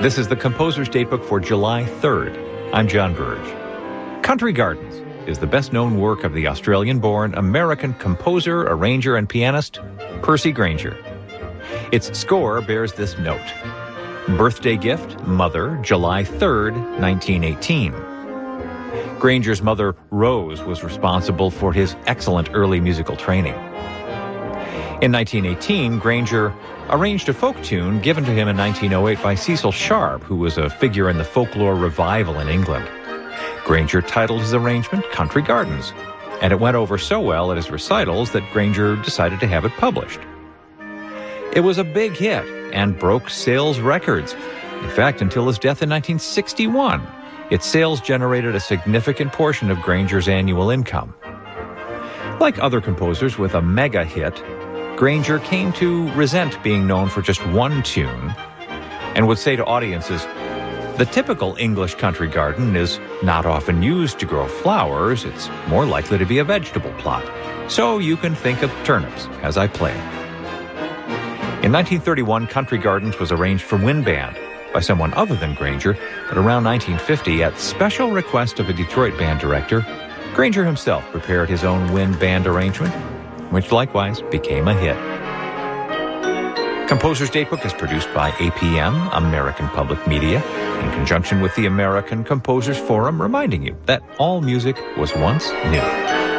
This is the Composer's Datebook for July 3rd. I'm John Burge. Country Gardens is the best-known work of the Australian-born American composer, arranger, and pianist Percy Grainger. Its score bears this note: birthday gift, mother, July 3rd, 1918. Grainger's mother, Rose, was responsible for his excellent early musical training. In 1918, Grainger arranged a folk tune given to him in 1908 by Cecil Sharp, who was a figure in the folklore revival in England. Grainger titled his arrangement Country Gardens, and it went over so well at his recitals that Grainger decided to have it published. It was a big hit and broke sales records. In fact, until his death in 1961, its sales generated a significant portion of Grainger's annual income. Like other composers with a mega hit, Grainger came to resent being known for just one tune and would say to audiences, "The typical English country garden is not often used to grow flowers. It's more likely to be a vegetable plot. So you can think of turnips as I play." In 1931, Country Gardens was arranged for wind band by someone other than Grainger, but around 1950, at special request of a Detroit band director, Grainger himself prepared his own wind band arrangement, which likewise became a hit. Composer's Datebook is produced by APM, American Public Media, in conjunction with the American Composers Forum, reminding you that all music was once new.